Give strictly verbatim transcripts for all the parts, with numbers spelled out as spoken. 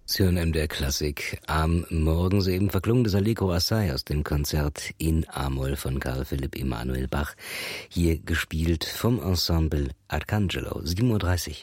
Sie hören M D R Klassik. Am Morgen soeben verklungen das Allegro Assai aus dem Konzert in A-Moll von Karl Philipp Emanuel Bach. Hier gespielt vom Ensemble Arcangelo. sieben Uhr dreißig.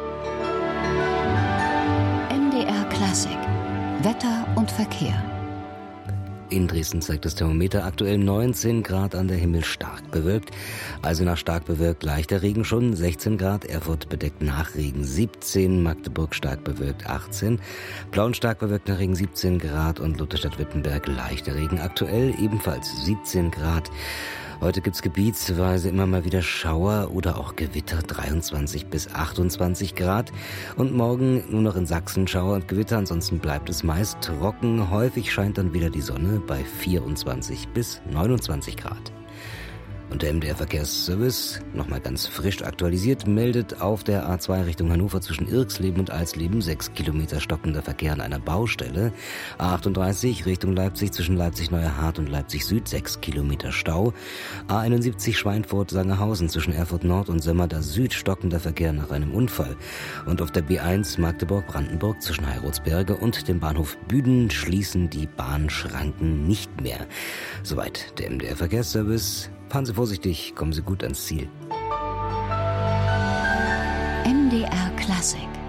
M D R Klassik. Wetter und Verkehr. In Dresden zeigt das Thermometer aktuell neunzehn Grad, an der Himmel stark bewölkt. Eisenach stark bewölkt, leichter Regen schon sechzehn Grad. Erfurt bedeckt nach Regen siebzehn, Magdeburg stark bewölkt achtzehn, Plauen stark bewölkt nach Regen siebzehn Grad und Lutherstadt-Wittenberg leichter Regen aktuell ebenfalls siebzehn Grad. Heute gibt's gebietsweise immer mal wieder Schauer oder auch Gewitter, dreiundzwanzig bis achtundzwanzig Grad. Und morgen nur noch in Sachsen Schauer und Gewitter, ansonsten bleibt es meist trocken. Häufig scheint dann wieder die Sonne bei vierundzwanzig bis neunundzwanzig Grad. Und der M D R Verkehrsservice, nochmal ganz frisch aktualisiert, meldet auf der A zwei Richtung Hannover zwischen Irxleben und Eisleben sechs Kilometer stockender Verkehr an einer Baustelle. A achtunddreißig Richtung Leipzig zwischen Leipzig-Neuerhardt und Leipzig Süd sechs Kilometer Stau. A einundsiebzig Schweinfurt-Sangerhausen zwischen Erfurt Nord und Sömmerda Süd stockender Verkehr nach einem Unfall. Und auf der B eins Magdeburg-Brandenburg zwischen Heiratsberge und dem Bahnhof Büden schließen die Bahnschranken nicht mehr. Soweit der M D R Verkehrsservice. Fahren Sie vorsichtig, kommen Sie gut ans Ziel. M D R Klassik.